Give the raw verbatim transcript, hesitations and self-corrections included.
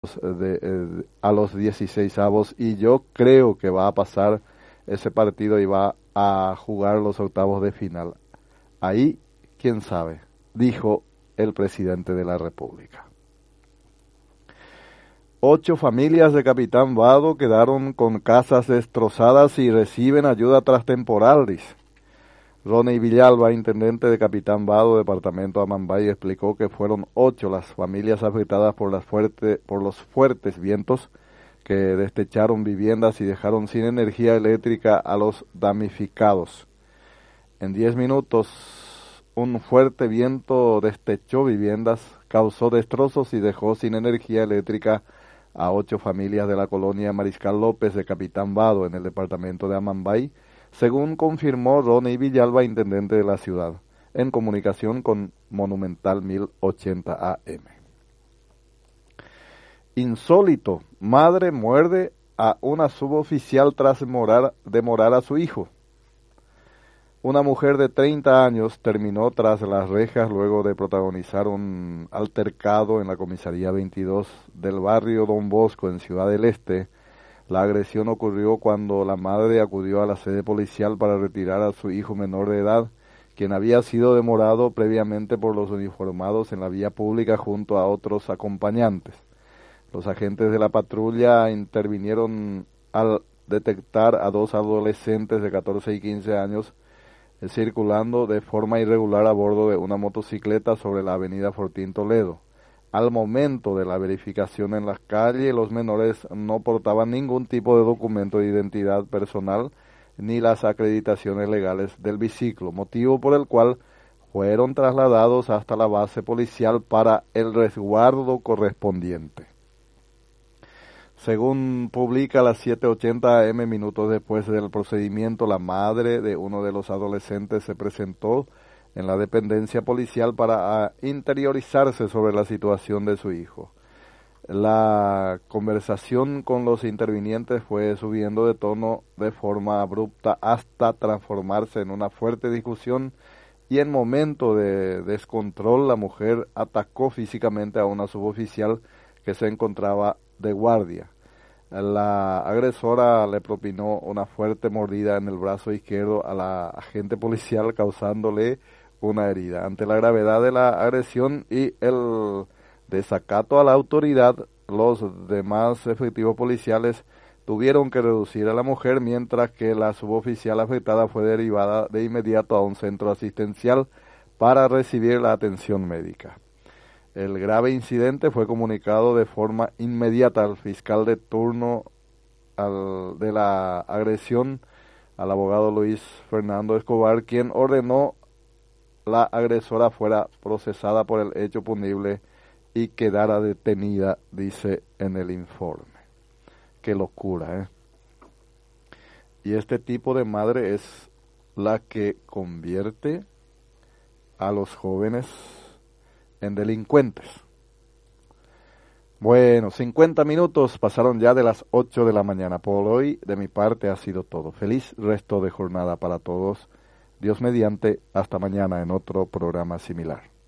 de, de, a los dieciseisavos, y yo creo que va a pasar ese partido y va a jugar los octavos de final. Ahí, quién sabe, dijo el presidente de la República. Ocho familias de Capitán Vado quedaron con casas destrozadas y reciben ayuda tras temporal, dice. Ronnie Villalba, intendente de Capitán Vado, departamento de Amambay, explicó que fueron ocho las familias afectadas por, las fuerte, por los fuertes vientos que destecharon viviendas y dejaron sin energía eléctrica a los damnificados. En diez minutos, un fuerte viento destechó viviendas, causó destrozos y dejó sin energía eléctrica a ocho familias de la colonia Mariscal López de Capitán Vado, en el departamento de Amambay, según confirmó Ronnie Villalba, intendente de la ciudad, en comunicación con Monumental mil ochenta A M. Insólito, madre muerde a una suboficial tras demorar, demorar a su hijo. Una mujer de treinta años terminó tras las rejas luego de protagonizar un altercado en la comisaría veintidós del barrio Don Bosco en Ciudad del Este. La agresión ocurrió cuando la madre acudió a la sede policial para retirar a su hijo menor de edad, quien había sido demorado previamente por los uniformados en la vía pública junto a otros acompañantes. Los agentes de la patrulla intervinieron al detectar a dos adolescentes de catorce y quince años circulando de forma irregular a bordo de una motocicleta sobre la avenida Fortín Toledo. Al momento de la verificación en las calles, los menores no portaban ningún tipo de documento de identidad personal ni las acreditaciones legales del biciclo, motivo por el cual fueron trasladados hasta la base policial para el resguardo correspondiente. Según publica las siete ochenta A M, minutos después del procedimiento, la madre de uno de los adolescentes se presentó en la dependencia policial para interiorizarse sobre la situación de su hijo. La conversación con los intervinientes fue subiendo de tono de forma abrupta hasta transformarse en una fuerte discusión, y en momento de descontrol la mujer atacó físicamente a una suboficial que se encontraba de guardia. La agresora le propinó una fuerte mordida en el brazo izquierdo a la agente policial, causándole una herida. Ante la gravedad de la agresión y el desacato a la autoridad, los demás efectivos policiales tuvieron que reducir a la mujer, mientras que la suboficial afectada fue derivada de inmediato a un centro asistencial para recibir la atención médica. El grave incidente fue comunicado de forma inmediata al fiscal de turno al, de la agresión, al abogado Luis Fernando Escobar, quien ordenó la agresora fuera procesada por el hecho punible y quedara detenida, dice en el informe. Qué locura, ¿eh? Y este tipo de madre es la que convierte a los jóvenes en delincuentes. Bueno, cincuenta minutos pasaron ya de las ocho de la mañana. Por hoy, de mi parte, ha sido todo. Feliz resto de jornada para todos. Dios mediante, hasta mañana en otro programa similar.